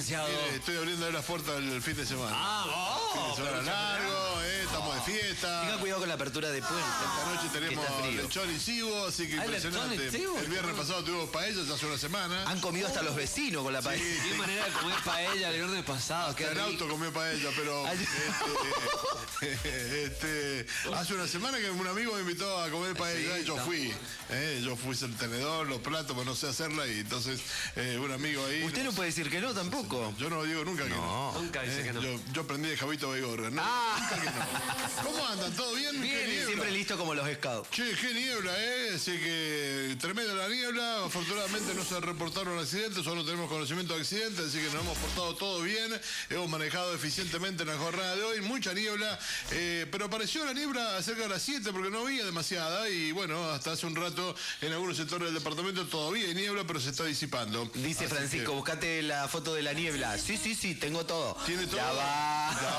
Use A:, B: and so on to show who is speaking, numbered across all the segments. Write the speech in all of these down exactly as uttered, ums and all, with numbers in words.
A: licenciado?
B: Mire, estoy abriendo las puertas el fin de semana.
A: Ah, vos.
B: Fin de semana largo, eh, estamos de fiesta.
C: Tenga cuidado con la apertura de puente.
B: Esta noche tenemos lechón y cibo, así que
A: ¿Hay
B: impresionante.
A: lechón y cibo?
B: El viernes pasado tuvimos paella, ya hace una semana.
C: Han comido hasta los vecinos con la paella.
A: Qué manera de comer paella el viernes pasado. Qué
B: El
A: rico.
B: auto comió paella, pero
A: Ay.
B: este, este, hace una semana que un amigo me invitó a comer paella
A: Sí,
B: y yo
A: está.
B: fui. Eh, yo fui el tenedor, los platos, pero no sé hacerla y entonces eh, un amigo ahí.
C: Usted no puede decir que no tampoco.
B: Yo no digo nunca que no.
A: Nunca dice
B: Eh,
A: que no.
B: Yo, yo aprendí de Javito Baigorra. No,
A: Ah.
B: nunca que no. ¿Cómo andan? ¿Todo bien?
A: Bien,
B: ¿Qué niebla?
C: Siempre listo como los scouts.
B: Che, qué niebla, ¿eh? Así que tremenda la niebla. Afortunadamente no se reportaron accidentes, solo tenemos conocimiento de accidentes, así que nos hemos portado todo bien. Hemos manejado eficientemente en la jornada de hoy. Mucha niebla, eh, pero apareció la niebla cerca de las siete porque no había demasiada. Y bueno, hasta hace un rato en algunos sectores del departamento todavía hay niebla, pero se está disipando.
C: Dice
B: Así
C: Francisco,
B: que
C: buscate la foto de la niebla. Sí, sí, sí, tengo todo.
B: ¿Tiene todo?
C: Ya va.
B: Ya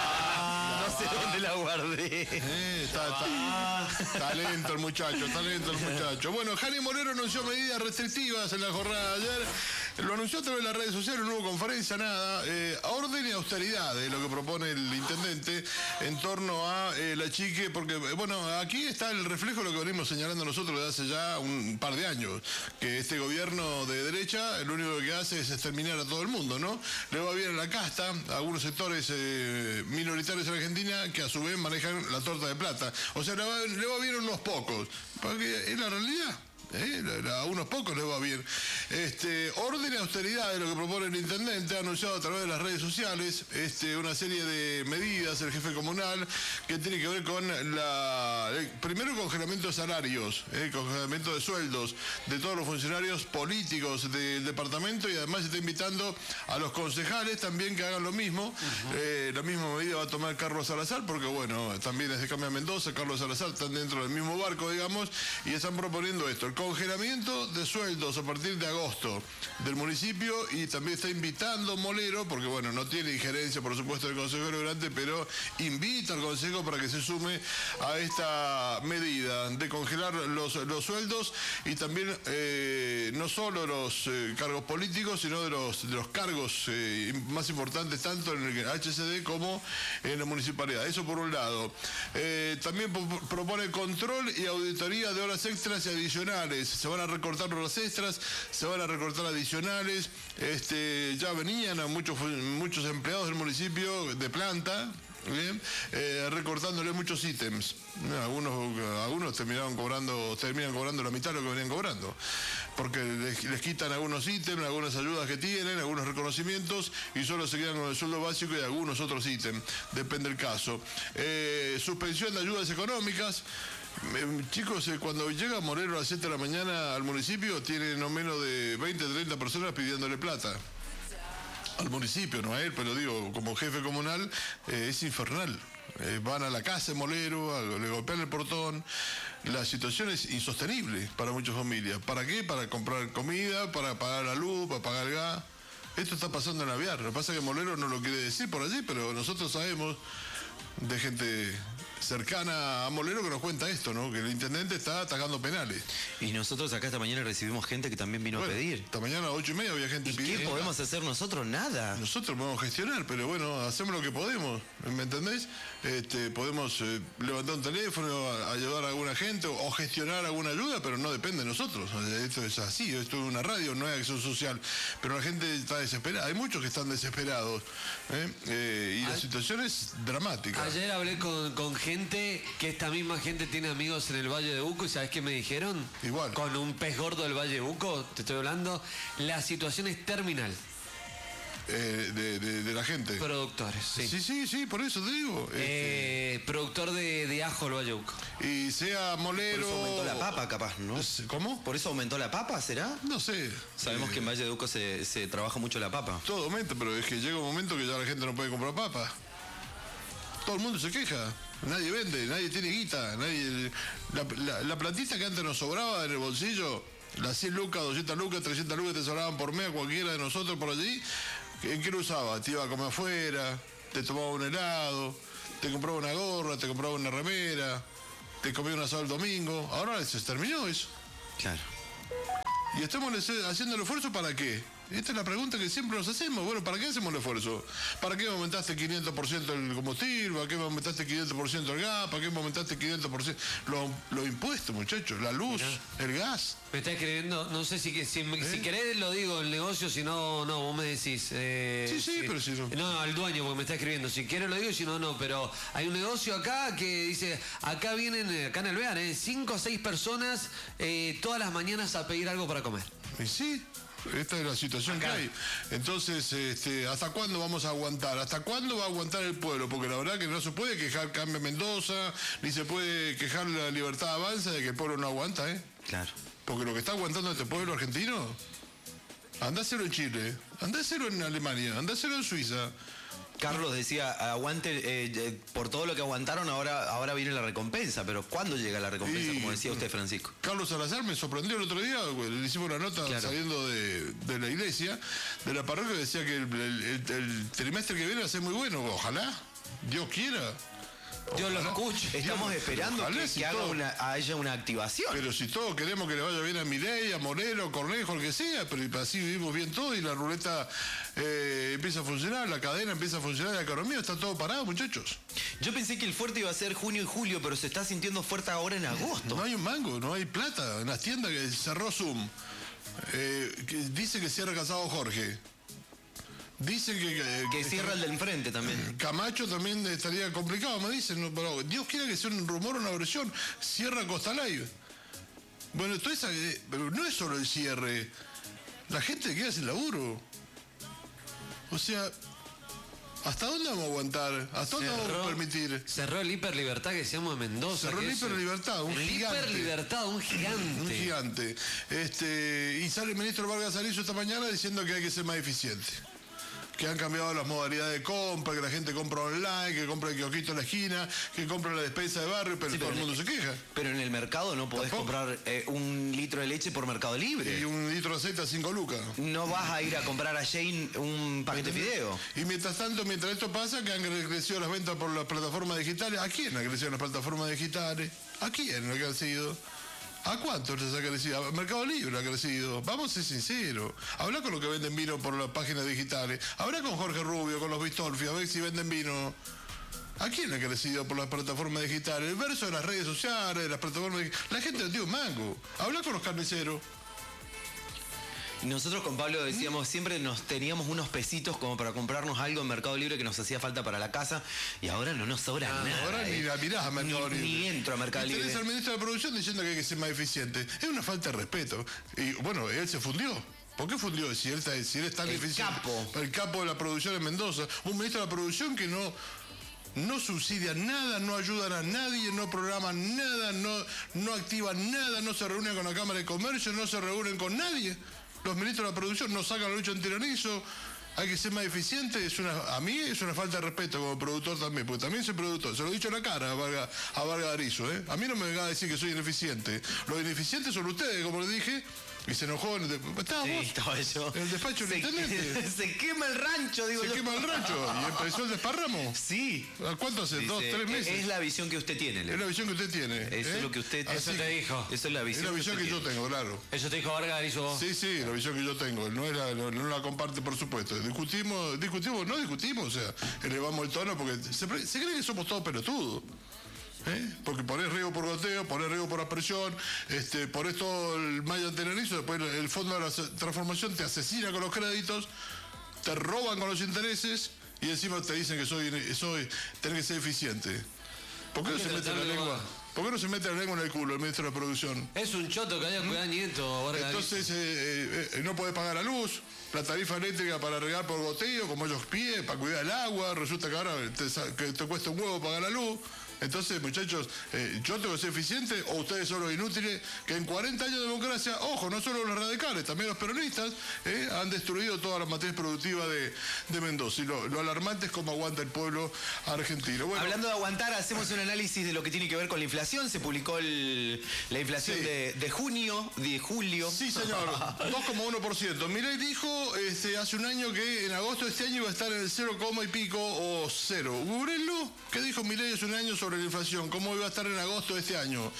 B: va.
C: No sé dónde la guardé.
B: Eh, está, está, talento el muchacho, talento el muchacho. Bueno, Jani Morero anunció medidas restrictivas en la jornada de ayer. Lo anunció a través de las redes sociales, no hubo conferencia, nada. Eh, orden y austeridad es lo que propone el intendente en torno a eh, la chique, porque, bueno, aquí está el reflejo de lo que venimos señalando nosotros desde hace ya un par de años, que este gobierno de derecha lo único que hace es exterminar a todo el mundo, ¿no? Le va bien a la casta, a algunos sectores eh, minoritarios en Argentina que a su vez manejan la torta de plata. O sea, le va, le va bien a unos pocos, porque es la realidad. Eh, a unos pocos les va bien. Este, orden y austeridad es lo que propone el intendente, ha anunciado a través de las redes sociales este, una serie de medidas, el jefe comunal, que tiene que ver con la el, primero el congelamiento de salarios, el eh, congelamiento de sueldos de todos los funcionarios políticos del departamento, y además está invitando a los concejales también que hagan lo mismo. Uh-huh. eh, la misma medida va a tomar Carlos Salazar, porque bueno, también es de Cambia Mendoza, Carlos Salazar están dentro del mismo barco, digamos, y están proponiendo esto, el congelamiento de sueldos a partir de agosto del municipio, y también está invitando Molero, porque bueno, no tiene injerencia por supuesto del Consejo Deliberante, pero invita al Consejo para que se sume a esta medida de congelar los, los sueldos, y también eh, no solo los eh, cargos políticos, sino de los, de los cargos eh, más importantes tanto en el H C D como en la municipalidad. Eso por un lado. Eh, también propone control y auditoría de horas extras y adicionales. Se van a recortar horas extras, se van a recortar adicionales. Este, ya venían a muchos, muchos empleados del municipio de planta, bien, eh, recortándole muchos ítems. Algunos, algunos terminaron cobrando, terminan cobrando la mitad de lo que venían cobrando, porque les, les quitan algunos ítems, algunas ayudas que tienen, algunos reconocimientos, y solo se quedan con el sueldo básico y algunos otros ítems, depende del caso. Eh, suspensión de ayudas económicas. Eh, chicos, eh, cuando llega Morero a las siete de la mañana al municipio, tiene no menos de veinte, treinta personas pidiéndole plata. Al municipio, no a él, pero digo, como jefe comunal, eh, es infernal. Eh, van a la casa de Molero, a, le golpean el portón. La situación es insostenible para muchas familias. ¿Para qué? Para comprar comida, para pagar la luz, para pagar el gas. Esto está pasando en Aviar. Lo que pasa es que Molero no lo quiere decir por allí, pero nosotros sabemos de gente cercana a Molero que nos cuenta esto, ¿no? Que el intendente está atacando penales.
C: Y nosotros acá esta mañana recibimos gente que también vino
B: bueno,
C: a pedir.
B: Esta mañana a las ocho y media había gente
C: ¿Y
B: pidiendo.
C: qué podemos hacer nosotros? Nada.
B: Nosotros podemos gestionar, pero bueno, hacemos lo que podemos, ¿me entendés? Este, podemos eh, levantar un teléfono, a- ayudar a alguna gente o, o gestionar alguna ayuda, pero no depende de nosotros. O sea, esto es así, esto es una radio, no es acción social. Pero la gente está desesperada, hay muchos que están desesperados, ¿eh? Eh, y la
A: Ay.
B: situación es dramática.
A: Ayer hablé con, con gente que esta misma gente tiene amigos en el Valle de Uco, y ¿sabes qué me dijeron?
B: Igual.
A: Con un pez gordo del Valle de Uco, te estoy hablando, la situación es terminal.
B: Eh, de, de- de la gente.
A: Productores, sí.
B: Sí, sí, sí, por eso te digo.
A: Eh, productor de, de ajo el Valle de Uco.
B: Este, y sea
C: Por
B: Molero.
C: eso aumentó la papa, capaz, ¿no?
B: ¿Cómo?
C: ¿Por eso aumentó la papa, será?
B: No sé.
C: Sabemos
B: Eh,
C: que en Valle de Uco se, se trabaja mucho la papa.
B: Todo aumenta, pero es que llega un momento que ya la gente no puede comprar papa. Todo el mundo se queja. Nadie vende, nadie tiene guita. Nadie, la, la- la platita que antes nos sobraba en el bolsillo, las cien lucas, doscientas lucas, trescientas lucas te sobraban por mes a cualquiera de nosotros por allí. ¿En qué lo usaba? Te iba a comer afuera, te tomaba un helado, te compraba una gorra, te compraba una remera, te comía un asado el domingo. Ahora se terminó eso.
C: Claro.
B: Y estamos haciendo el esfuerzo ¿para qué? Esta es la pregunta que siempre nos hacemos. Bueno, ¿para qué hacemos el esfuerzo? ¿Para qué aumentaste quinientos por ciento el combustible? ¿Para qué aumentaste quinientos por ciento el gas? ¿Para qué aumentaste quinientos por ciento los, los impuestos, muchachos? La luz, Mirá. el gas.
A: Me está escribiendo, no sé si, si,
B: ¿Eh?
A: si querés lo digo el negocio, si no, no, vos me decís. Eh,
B: sí, sí, si, pero si no.
A: No, al dueño, porque me está escribiendo. Si querés lo digo y si no, no. Pero hay un negocio acá que dice, acá vienen, acá en el Bear, eh, cinco o seis personas eh, todas las mañanas a pedir algo para comer.
B: ¿Y sí? Esta es la situación Acá. que hay. Entonces, este, ¿hasta cuándo vamos a aguantar? ¿Hasta cuándo va a aguantar el pueblo? Porque la verdad que no se puede quejar Cambia Mendoza, ni se puede quejar la Libertad Avanza de que el pueblo no aguanta, ¿eh?
C: Claro.
B: Porque lo que está aguantando este pueblo argentino, andáselo en Chile, andáselo en Alemania, andáselo en Suiza.
C: Carlos decía, aguante, eh, eh, por todo lo que aguantaron, ahora, ahora viene la recompensa, pero ¿cuándo llega la recompensa, y, como decía usted, Francisco?
B: Carlos Salazar me sorprendió el otro día, le hicimos una nota claro. saliendo de, de la iglesia, de la parroquia, decía que el, el, el, el trimestre que viene va a ser muy bueno, ojalá, Dios quiera.
A: Dios lo escuche.
C: Estamos
B: Dios,
C: esperando
B: ojalá,
C: que,
B: si
C: que haga
B: todo,
C: una, haya una activación.
B: Pero si todos queremos que le vaya bien a Milei, a Moreno, Cornejo, el que sea, pero así vivimos bien todo y la ruleta eh, empieza a funcionar, la cadena empieza a funcionar, la economía está todo parado, muchachos.
C: Yo pensé que el fuerte iba a ser junio y julio, pero se está sintiendo fuerte ahora en agosto.
B: No hay un mango, no hay plata. En las tiendas que cerró Zoom, eh, que dice que cierra Casado Jorge. Dicen que, que...
C: Que cierra el del enfrente también.
B: Camacho también estaría complicado, me dicen. No, pero Dios quiera que sea un rumor o una versión. Cierra Costa Live. Bueno, toda esa, pero no es solo el cierre. La gente queda sin laburo. O sea, ¿hasta dónde vamos a aguantar? ¿Hasta dónde cerró, vamos a permitir?
A: Cerró el Hiperlibertad que se llama de Mendoza.
B: Cerró el Hiperlibertad, un
A: el
B: gigante.
A: Hiperlibertad, un gigante.
B: Un gigante. Este, y sale el ministro Vargas Arizo esta mañana diciendo que hay que ser más eficiente. Que han cambiado las modalidades de compra, que la gente compra online, que compra el kiosquito en la esquina, que compra la despensa de barrio, pero, sí, pero todo el mundo
C: el,
B: se queja.
C: Pero en el mercado no podés ¿Tampoco? comprar eh, un litro de leche por Mercado Libre.
B: Y un litro de aceite a cinco lucas.
C: No vas a ir a comprar a Jane un paquete de fideo.
B: Y mientras tanto, mientras esto pasa, que han crecido las ventas por las plataformas digitales. ¿A quién han crecido las plataformas digitales? ¿A quién lo que han sido? ¿A cuánto les ha crecido? Mercado Libre ha crecido. Vamos a ser sinceros. Habla con los que venden vino por las páginas digitales. Habla con Jorge Rubio, con los Bistolfi, a ver si venden vino. ¿A quién ha crecido por las plataformas digitales? El verso de las redes sociales, de las plataformas digitales. La gente no tiene un mango. Habla con los carniceros.
C: Nosotros con Pablo decíamos, siempre nos teníamos unos pesitos como para comprarnos algo en Mercado Libre que nos hacía falta para la casa y ahora no nos sobra ah, nada.
B: Ahora
C: eh.
B: ni la mirás a Mercado
C: ni,
B: Libre.
C: Ni entro a Mercado
B: y
C: Libre.
B: Tenés al ministro de Producción diciendo que hay que ser más eficiente. Es una falta de respeto. Y bueno, él se fundió. ¿Por qué fundió? Si él, si él es tan
C: el
B: eficiente.
C: Capo.
B: El capo de la producción en Mendoza. Un ministro de la Producción que no... No subsidia nada, no ayudan a nadie, no programan nada, no, no activan nada, no se reúnen con la Cámara de Comercio, no se reúnen con nadie. Los ministros de la producción no sacan la lucha antiranizo, hay que ser más eficiente. Es una, a mí es una falta de respeto como productor también, porque también soy productor. Se lo he dicho en la cara a Vargas, a Vargas Arizo, ¿eh? A mí no me venga a decir que soy ineficiente. Los ineficientes son ustedes, como les dije. Y se enojó. En el, ¿Estaba
C: sí,
B: vos?
C: estaba yo.
B: En el despacho del intendente.
C: Se quema el rancho, digo
B: Se
C: yo.
B: quema el rancho. ¿Y empezó el desparramo?
C: Sí.
B: ¿Cuánto hace?
C: Dice,
B: ¿Dos, tres meses?
C: Es la visión que usted tiene, Leo.
B: Es la visión que usted tiene.
C: Eso
B: ¿eh?
C: es lo que usted...
A: Eso te dijo.
C: Eso es la visión,
B: es la visión que, que yo tengo, claro.
A: Eso te dijo Vargas Arizo vos.
B: Sí, sí, la visión que yo tengo. No, era, no, no la comparte, por supuesto. Discutimos, discutimos, no discutimos, o sea, elevamos el tono porque se, se cree que somos todos pelotudos. ¿Eh? Porque ponés riego por goteo, ponés riego por aspersión, este, ponés todo el malla antenarizo, después el fondo de la transformación te asesina con los créditos, te roban con los intereses y encima te dicen que soy, soy tenés que ser eficiente. ¿Por qué no se mete la lengua? ¿Por qué no se mete la lengua en el culo el ministro de la Producción?
A: Es un choto que haya ¿Mm? cuidado nieto. Vargas.
B: Entonces eh, eh, no podés pagar la luz, la tarifa eléctrica para regar por goteo, como ellos piden, para cuidar el agua, resulta que ahora te, que te cuesta un huevo pagar la luz. Entonces, muchachos, eh, yo tengo que ser eficiente o ustedes son los inútiles que en cuarenta años de democracia, ojo, no solo los radicales, también los peronistas, eh, han destruido toda la matriz productiva de, de Mendoza. Y lo, lo alarmante es cómo aguanta el pueblo argentino. Bueno,
C: hablando de aguantar, hacemos un análisis de lo que tiene que ver con la inflación. Se publicó el, la inflación sí. de, de junio, de julio.
B: Sí, señor, dos coma uno por ciento. Milei dijo este, hace un año que en agosto de este año iba a estar en el cero, y pico o cero. ¿Googleenlo? ¿Qué dijo Milei hace un año sobre la inflación? ¿Cómo iba a estar en agosto de este año?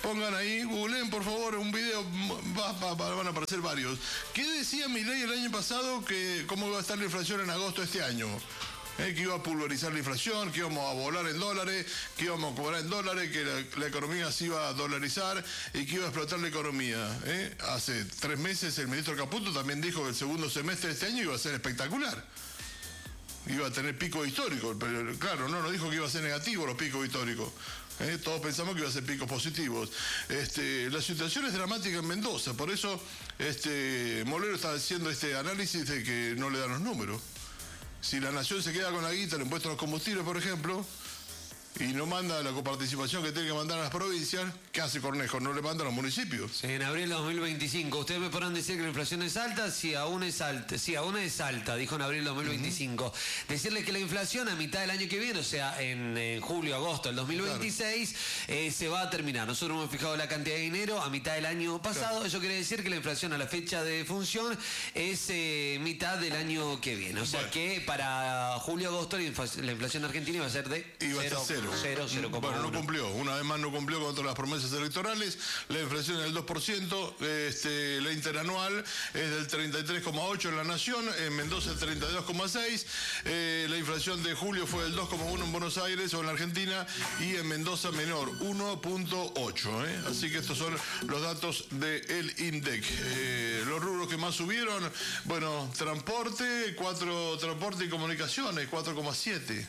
B: Pongan ahí, googleen por favor un video, va, va, va, van a aparecer varios. ¿Qué decía Milei el año pasado que cómo iba a estar la inflación en agosto de este año? Eh, que iba a pulverizar la inflación, que íbamos a volar en dólares, que íbamos a cobrar en dólares, que la, la economía se iba a dolarizar y que iba a explotar la economía. ¿eh? Hace tres meses el ministro Caputo también dijo que el segundo semestre de este año iba a ser espectacular. Iba a tener pico histórico, pero claro, no, no dijo que iba a ser negativo los picos históricos. ¿eh? Todos pensamos que iba a ser picos positivos. Este, la situación es dramática en Mendoza, por eso este, Molero está haciendo este análisis de que no le dan los números. Si la nación se queda con la guita, el impuesto a los combustibles, por ejemplo, y no manda la coparticipación que tiene que mandar a las provincias, ¿qué hace Cornejo? No le manda a los municipios.
A: Sí, en abril de dos mil veinticinco. Ustedes me podrán decir que la inflación es alta, sí, aún es alta, sí, aún es alta, dijo en abril de dos mil veinticinco. Uh-huh. Decirles que la inflación a mitad del año que viene, o sea, en, en julio, agosto del dos mil veintiséis, claro. eh, se va a terminar. Nosotros hemos fijado la cantidad de dinero a mitad del año pasado. Claro. Eso quiere decir que la inflación a la fecha de función es eh, mitad del año que viene. O sea bueno. que para julio, agosto, la inflación argentina iba a ser de
B: iba cero. A ser cero.
A: Cero, cero,
B: bueno, no cumplió. Una vez más no cumplió con todas las promesas electorales. La inflación es del dos por ciento. Este, la interanual es del treinta y tres coma ocho en la Nación. En Mendoza el treinta y dos coma seis. Eh, la inflación de julio fue del dos coma uno en Buenos Aires o en la Argentina. Y en Mendoza menor, uno punto ocho. ¿eh? Así que estos son los datos del INDEC. Eh, los rubros que más subieron, bueno, transporte, cuatro, transporte y comunicaciones, cuatro coma siete.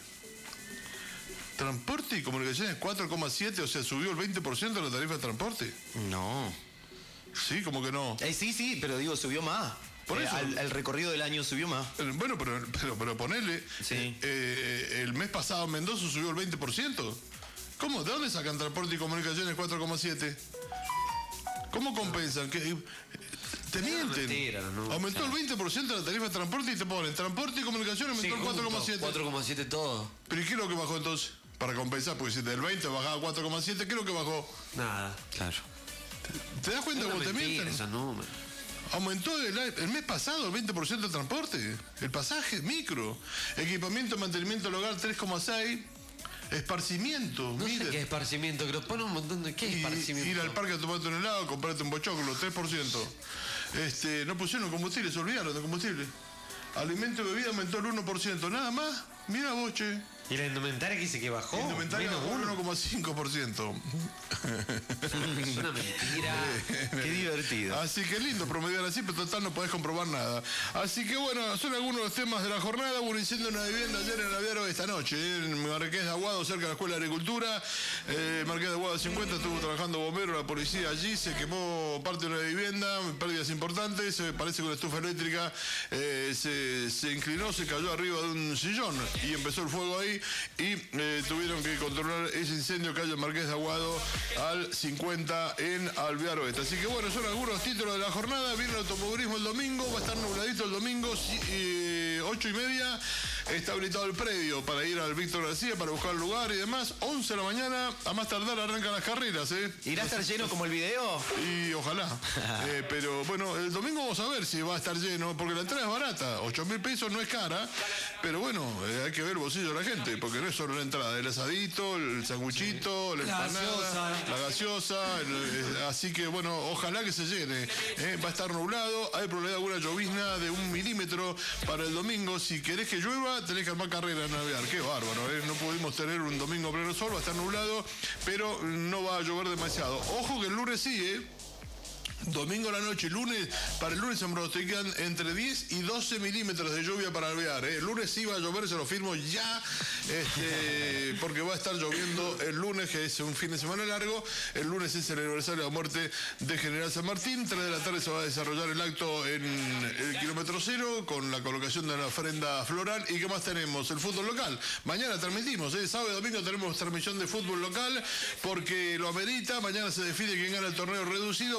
B: Transporte y comunicaciones cuatro coma siete, o sea, subió el veinte por ciento de la tarifa de transporte.
C: No.
B: Sí, como que no.
C: Eh, sí, sí, pero digo, subió más. Por eh, eso. Al, el recorrido del año subió más.
B: Eh, bueno, pero, pero, pero ponele.
C: Sí.
B: Eh, el mes pasado en Mendoza subió el veinte por ciento. ¿Cómo? ¿De dónde sacan transporte y comunicaciones cuatro coma siete? ¿Cómo compensan? ¿Qué? Te mienten. Mentira, no, aumentó claro. el veinte por ciento de la tarifa de transporte y te ponen transporte y comunicaciones aumentó sí, el cuatro coma siete.
A: cuatro coma siete todo.
B: ¿Pero y qué es lo que bajó entonces? Para compensar, porque si del veinte bajaba a cuatro coma siete, ¿qué es lo que bajó?
A: Nada, claro.
B: ¿Te, te das cuenta cómo te mienten?
A: Esos números.
B: Aumentó el, el mes pasado el veinte por ciento de transporte. El pasaje micro. Equipamiento, mantenimiento del hogar tres coma seis. Esparcimiento.
A: No
B: mire.
A: sé qué es esparcimiento, que lo pone un montón de... ¿Qué es esparcimiento?
B: Ir al parque a tomarte un helado, comprarte un bochoclo, tres por ciento. Este, no pusieron combustible, se olvidaron de combustible. Alimento y bebida aumentó el uno por ciento, nada más. Mira, boche.
A: ¿Y la indumentaria que dice que bajó?
B: Indumentaria bajó uno coma cinco por ciento.
A: Es una mentira.
C: Qué divertido.
B: Así que lindo promediar así, pero total no podés comprobar nada. Así que bueno, son algunos de los temas de la jornada. Hubo un incendio en una vivienda ayer en Aviaro esta noche, ¿eh? En Marqués de Aguado, cerca de la Escuela de Agricultura. Eh, Marqués de Aguado cincuenta, estuvo trabajando bombero, la policía allí, se quemó parte de una vivienda, pérdidas importantes. Eh, parece que una estufa eléctrica eh, se, se inclinó, se cayó arriba de un sillón y empezó el fuego ahí. Y eh, tuvieron que controlar ese incendio que hay en Marqués de Aguado al cincuenta en Alvear Oeste. Así que bueno, son algunos títulos de la jornada. Viene el automovilismo el domingo, va a estar nubladito el domingo, eh, ocho y media. Está habilitado el predio para ir al Víctor García, para buscar lugar y demás. once de la mañana, a más tardar arrancan las carreras. ¿eh?
C: ¿Irá a estar lleno como el video?
B: Y ojalá. eh, pero bueno, el domingo vamos a ver si va a estar lleno, porque la entrada es barata. ocho mil pesos no es cara, pero bueno, eh, hay que ver el bolsillo de la gente. Porque no es solo la entrada, el asadito, el sanguchito, la empanada, la gaseosa, el, así que bueno, ojalá que se llene. ¿eh? Va a estar nublado, hay probabilidad de alguna llovizna de un milímetro para el domingo. Si querés que llueva, tenés que armar carrera en Alvear. Qué bárbaro, ¿eh? No pudimos tener un domingo pleno sol, va a estar nublado, pero no va a llover demasiado. Ojo que el lunes sigue. Domingo a la noche, lunes, para el lunes se pronostican entre diez y doce milímetros de lluvia para Alvear. ¿eh? El lunes sí va a llover, se lo firmo ya, este, porque va a estar lloviendo el lunes, que es un fin de semana largo. El lunes es el aniversario de la muerte de General San Martín. tres de la tarde se va a desarrollar el acto en el kilómetro cero, con la colocación de la ofrenda floral. ¿Y qué más tenemos? El fútbol local. Mañana transmitimos, ¿eh? sábado y domingo tenemos transmisión de fútbol local, porque lo amerita. Mañana se define quién gana el torneo reducido, Pacífico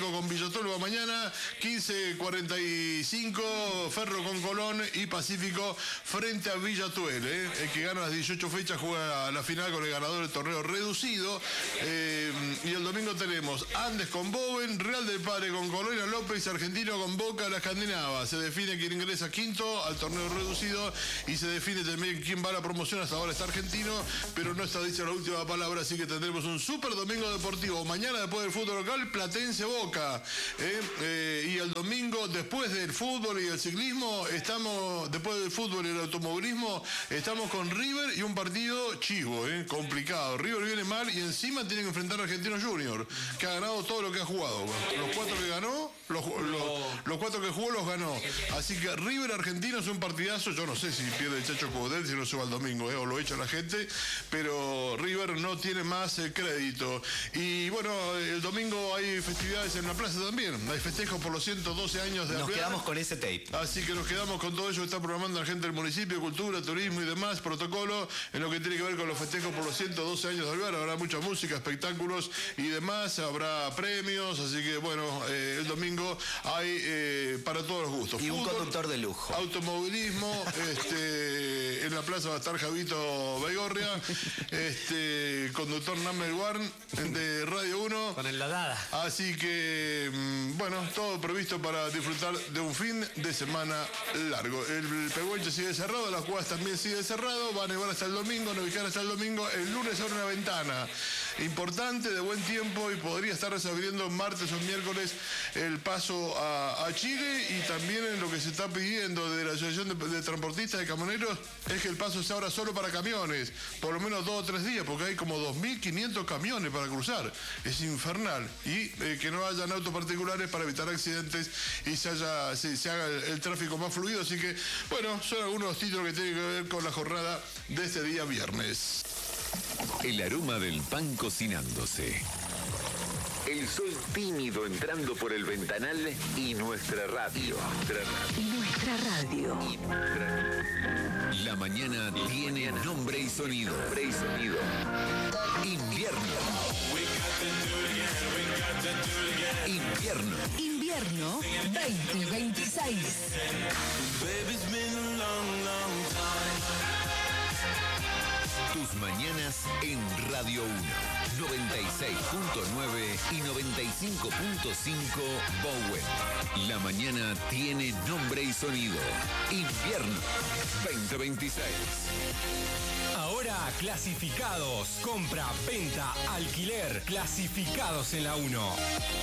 B: Atlético con Villatolva mañana, quince cuarenta y cinco, Ferro con Colón y Pacífico frente a Villatuel. ¿eh? El que gana las dieciocho fechas juega la final con el ganador del torneo reducido. Eh, y el domingo tenemos Andes con Bowen, Real del Padre con Colonia López, Argentino con Boca, la Escandinava. Se define quién ingresa quinto al torneo reducido y se define también quién va a la promoción. Hasta ahora está Argentino, pero no está dicha la última palabra, así que tendremos un super domingo deportivo. Mañana, después del fútbol local, Platense Boca. ¿eh? Eh, y el domingo, después del fútbol y el ciclismo, estamos, después del fútbol y el automovilismo, estamos con River y un partido chivo, ¿eh? complicado. River viene mal y encima tiene que enfrentar a Argentino Junior, que ha ganado todo lo que ha jugado. Los cuatro que ganó, los, los, los cuatro que jugó los ganó. Así que River Argentino es un partidazo. Yo no sé si pierde el Chacho Cudel si no se va el domingo, ¿eh? o lo echa la gente, pero River no tiene más eh, crédito. Y bueno, el domingo hay festividades en la plaza también. Hay festejos por los ciento doce años de
C: Nos
B: Alvear.
C: quedamos con ese tape.
B: Así que nos quedamos con todo eso que está programando la gente del municipio, cultura, turismo y demás, protocolo, en lo que tiene que ver con los festejos por los ciento doce años de Alvear. Habrá mucha música, espectáculos y demás, habrá premios, así que bueno, eh, el domingo hay eh, para todos los gustos.
C: Y un
B: Fútbol,
C: conductor de lujo.
B: automovilismo, este, en la plaza va a estar Javito Baigorria, este, conductor number one de Radio uno.
A: Con el Ladada.
B: Así que, bueno, todo previsto para disfrutar de un fin de semana largo. El Pehuenche sigue cerrado, las Cuevas también sigue cerrado, va a nevar hasta el domingo, nevicar hasta el domingo. El lunes abre una ventana importante de buen tiempo y podría estar resolviendo martes o miércoles el paso a, a Chile, y también en lo que se está pidiendo de la Asociación de, de Transportistas de Camioneros es que el paso sea ahora solo para camiones, por lo menos dos o tres días, porque hay como dos mil quinientos camiones para cruzar. Es infernal. Y eh, que no hayan autos particulares para evitar accidentes y se, haya, se, se haga el, el tráfico más fluido. Así que, bueno, son algunos los títulos que tienen que ver con la jornada de este día viernes.
D: El aroma del pan cocinándose. El sol tímido entrando por el ventanal y nuestra radio. Nuestra radio.
E: Y nuestra radio.
D: Y nuestra... La mañana tiene nombre y sonido. Nombre y sonido. Invierno. Invierno.
E: Invierno veinte veintiséis.
D: Tus mañanas en Radio uno, noventa y seis punto nueve y noventa y cinco punto cinco Bowen. La mañana tiene nombre y sonido. Invierno veinte veintiséis.
F: Ahora clasificados. Compra, venta, alquiler. Clasificados en la uno.